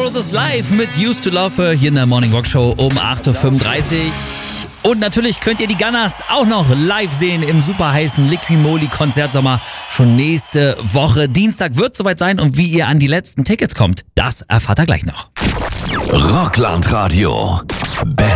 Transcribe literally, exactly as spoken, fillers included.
Roses live mit Used to Love hier in der Morning Rock Show um acht Uhr fünfunddreißig. Und natürlich könnt ihr die Gunners auch noch live sehen im super heißen Liqui-Moly Konzertsommer schon nächste Woche. Dienstag wird soweit sein und wie ihr an die letzten Tickets kommt, das erfahrt ihr gleich noch. Rockland Radio. Best